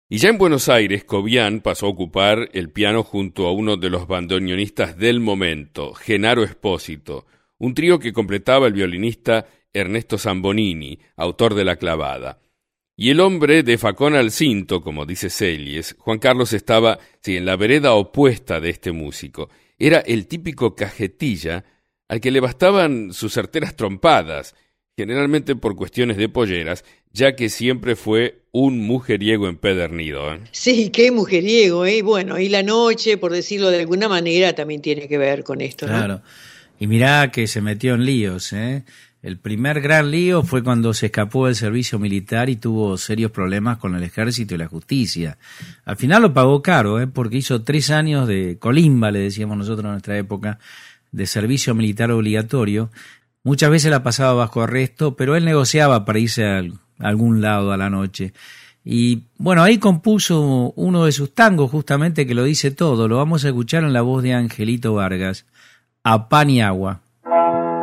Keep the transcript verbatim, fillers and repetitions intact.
Y ya en Buenos Aires, Cobian pasó a ocupar el piano junto a uno de los bandoneonistas del momento, Genaro Espósito, un trío que completaba el violinista Ernesto Zambonini, autor de La Clavada. Y el hombre de facón al cinto, como dice Celies, Juan Carlos estaba sí, en la vereda opuesta de este músico. Era el típico cajetilla al que le bastaban sus certeras trompadas, generalmente por cuestiones de polleras, ya que siempre fue un mujeriego empedernido, ¿eh? Sí, qué mujeriego, ¿eh? Bueno, y la noche, por decirlo de alguna manera, también tiene que ver con esto, ¿no? Claro. Y mirá que se metió en líos, ¿eh? El primer gran lío fue cuando se escapó del servicio militar y tuvo serios problemas con el ejército y la justicia. Al final lo pagó caro, ¿eh? Porque hizo tres años de colimba, le decíamos nosotros en nuestra época, de servicio militar obligatorio. Muchas veces la pasaba bajo arresto, pero él negociaba para irse a algún lado a la noche. Y bueno, ahí compuso uno de sus tangos justamente que lo dice todo. Lo vamos a escuchar en la voz de Angelito Vargas, A Pan y Agua.